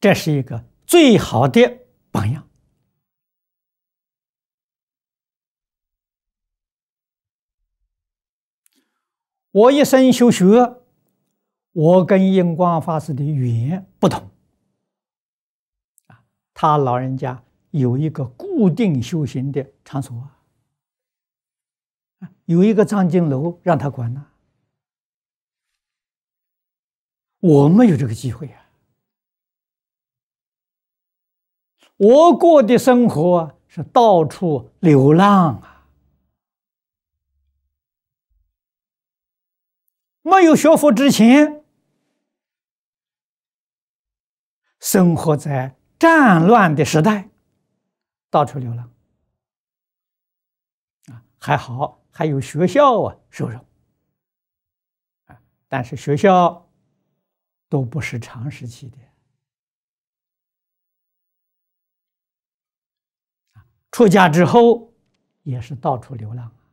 这是一个最好的榜样。我一生修学，我跟印光法师的缘不同。他老人家有一个固定修行的场所，有一个藏经楼让他管呢。我没有这个机会啊。我过的生活是到处流浪啊，没有学佛之前，生活在战乱的时代，到处流浪啊，还好还有学校啊收容啊，但是学校都不是长时期的。出家之后也是到处流浪。